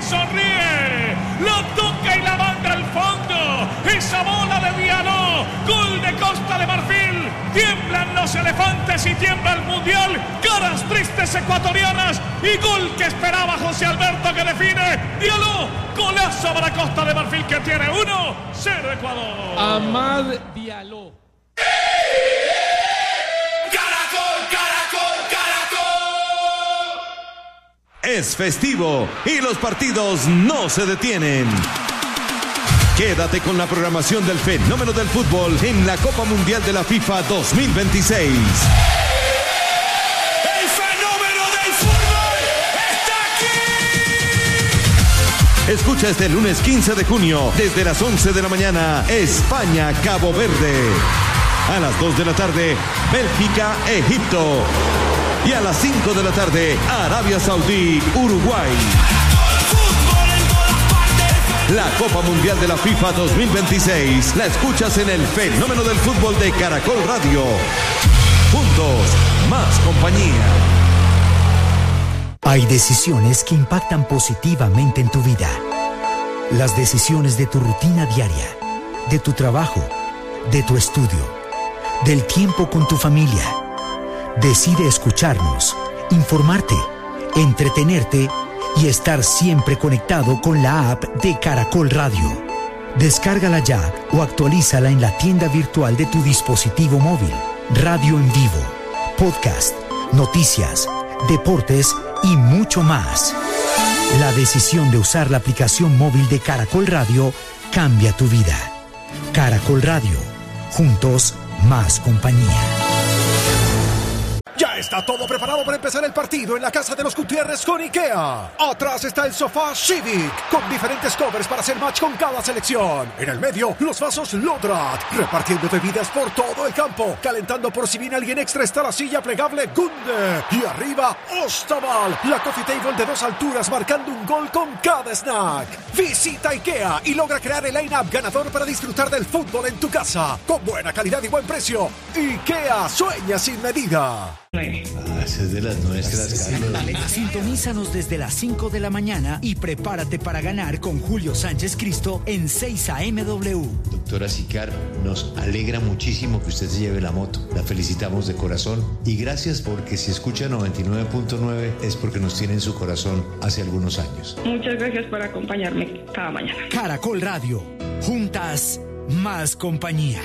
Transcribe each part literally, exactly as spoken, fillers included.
sonríe, lo toca y la manda al fondo. Esa bola de Diallo, gol de Costa de Marfil. Tiemblan los elefantes y tiembla el mundial. Caras tristes ecuatorianas y gol que esperaba José Alberto que define. Diallo, golazo para Costa de Marfil que tiene uno cero Ecuador. Amad Diallo. Es festivo y los partidos no se detienen. Quédate con la programación del fenómeno del fútbol en la Copa Mundial de la FIFA dos mil veintiséis. ¡El fenómeno del fútbol está aquí! Escucha este lunes quince de junio desde las once de la mañana España-Cabo Verde. A las dos de la tarde Bélgica-Egipto. Y a las cinco de la tarde, Arabia Saudí, Uruguay. La Copa Mundial de la FIFA dos mil veintiséis la escuchas en el fenómeno del fútbol de Caracol Radio. Juntos, más compañía. Hay decisiones que impactan positivamente en tu vida. Las decisiones de tu rutina diaria, de tu trabajo, de tu estudio, del tiempo con tu familia. Decide escucharnos, informarte, entretenerte y estar siempre conectado con la app de Caracol Radio. Descárgala ya o actualízala en la tienda virtual de tu dispositivo móvil. Radio en vivo, podcast, noticias, deportes y mucho más. La decisión de usar la aplicación móvil de Caracol Radio cambia tu vida. Caracol Radio, juntos más compañía. Ya está todo preparado para empezar el partido en la casa de los Gutiérrez con IKEA. Atrás está el sofá Civic, con diferentes covers para hacer match con cada selección. En el medio, los vasos Lodrat, repartiendo bebidas por todo el campo. Calentando por si viene alguien extra está la silla plegable Gunde. Y arriba, Ostaval, la coffee table de dos alturas marcando un gol con cada snack. Visita IKEA y logra crear el line-up ganador para disfrutar del fútbol en tu casa. Con buena calidad y buen precio. IKEA, sueña sin medida. Ah, esa es de las nuestras, Carlos. Sintonízanos desde las cinco de la mañana y prepárate para ganar con Julio Sánchez Cristo en seis A M W. Doctora Sicar, nos alegra muchísimo que usted se lleve la moto. La felicitamos de corazón y gracias porque si escucha noventa y nueve punto nueve es porque nos tiene en su corazón hace algunos años. Muchas gracias por acompañarme cada mañana. Caracol Radio, juntas, más compañía.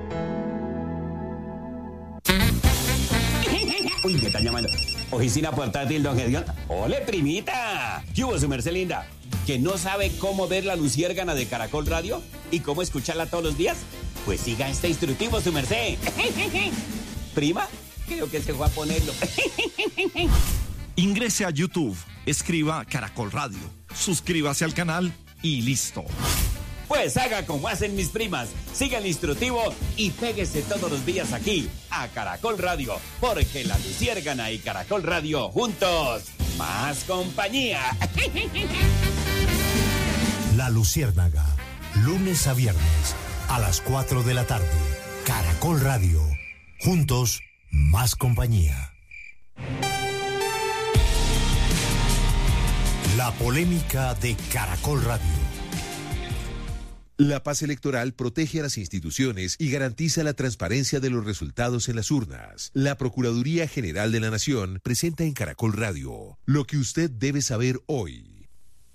Uy, me están llamando. Oficina portátil, don Gedión. ¡Ole, primita! ¿Qué hubo, su merced linda? ¿Que no sabe cómo ver la luciérgana de Caracol Radio? ¿Y cómo escucharla todos los días? Pues siga este instructivo, su merced. ¿Prima? Creo que se fue a ponerlo. Ingrese a YouTube, escriba Caracol Radio, suscríbase al canal y listo. Pues haga como hacen mis primas, siga el instructivo y péguese todos los días aquí, a Caracol Radio, porque la luciérgana y Caracol Radio juntos, más compañía. La Luciérnaga, lunes a viernes, a las cuatro de la tarde. Caracol Radio, juntos, más compañía. La polémica de Caracol Radio. La paz electoral protege a las instituciones y garantiza la transparencia de los resultados en las urnas. La Procuraduría General de la Nación presenta en Caracol Radio lo que usted debe saber hoy.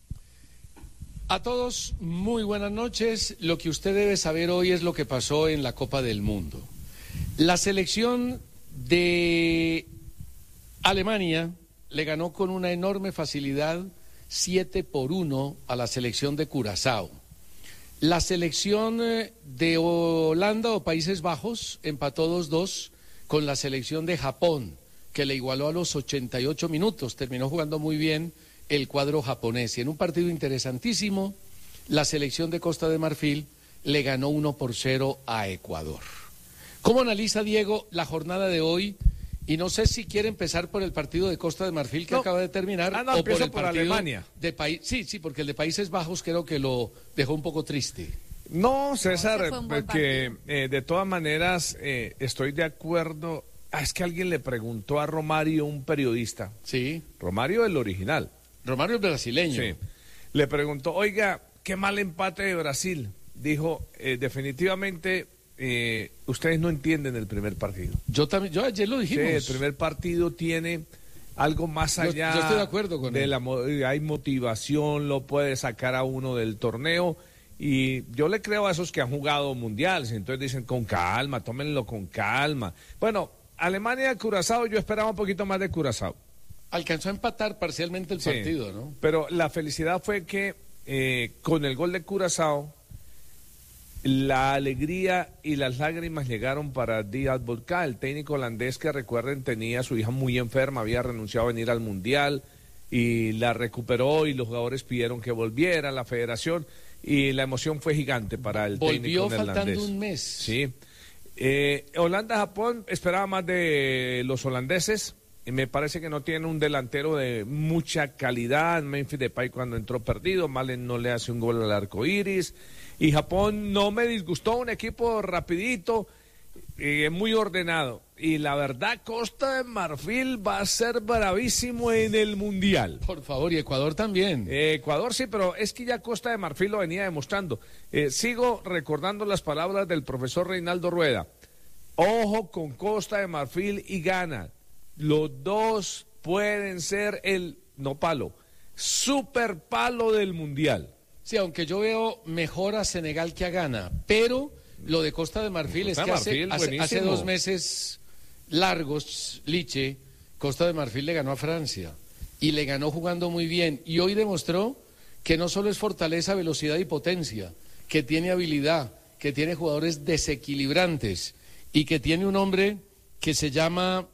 A todos, muy buenas noches. Lo que usted debe saber hoy es lo que pasó en la Copa del Mundo. La selección de Alemania le ganó con una enorme facilidad siete por uno a la selección de Curazao. La selección de Holanda o Países Bajos empató dos dos con la selección de Japón, que le igualó a los ochenta y ocho minutos. Terminó jugando muy bien el cuadro japonés. Y en un partido interesantísimo, la selección de Costa de Marfil le ganó uno por cero a Ecuador. ¿Cómo analiza, Diego, la jornada de hoy? Y no sé si quiere empezar por el partido de Costa de Marfil que no. acaba de terminar ah, no, o por el por partido Alemania. de país. Sí, sí, porque el de Países Bajos creo que lo dejó un poco triste. No, César, no, que eh, de todas maneras eh, estoy de acuerdo. Ah, es que alguien le preguntó a Romario, un periodista. Sí. Romario el original. Romario el brasileño. Sí. Le preguntó, oiga, qué mal empate de Brasil. Dijo, eh, definitivamente eh, ustedes no entienden el primer partido. Yo también, yo ayer lo dijimos. Sí, el primer partido tiene algo más allá. Yo, yo estoy de acuerdo con de él. La, hay motivación, lo puede sacar a uno del torneo. Y yo le creo a esos que han jugado mundiales. Entonces dicen, con calma, tómenlo con calma. Bueno, Alemania, Curazao, yo esperaba un poquito más de Curazao. Alcanzó a empatar parcialmente el Sí, partido, ¿no? Pero la felicidad fue que eh, con el gol de Curazao, la alegría y las lágrimas llegaron para Díaz Volca, el técnico holandés que, recuerden, tenía a su hija muy enferma, había renunciado a venir al Mundial y la recuperó y los jugadores pidieron que volviera, la federación, y la emoción fue gigante para el Volvió técnico neerlandés. faltando un mes. Sí. Eh, Holanda-Japón, esperaba más de los holandeses. Me parece que no tiene un delantero de mucha calidad. Memphis Depay cuando entró perdido, Malen no le hace un gol al arco iris. Y Japón no me disgustó, un equipo rapidito, eh, muy ordenado. Y la verdad, Costa de Marfil va a ser bravísimo en el Mundial. Por favor, y Ecuador también. Eh, Ecuador sí, pero es que ya Costa de Marfil lo venía demostrando. Eh, sigo recordando las palabras del profesor Reinaldo Rueda. Ojo con Costa de Marfil y Ghana. Los dos pueden ser el, no palo, super palo del Mundial. Sí, aunque yo veo mejor a Senegal que a Ghana, pero lo de Costa de Marfil Costa es que Marfil, hace, hace, hace dos meses largos, Liche, Costa de Marfil le ganó a Francia y le ganó jugando muy bien y hoy demostró que no solo es fortaleza, velocidad y potencia, que tiene habilidad, que tiene jugadores desequilibrantes y que tiene un hombre que se llama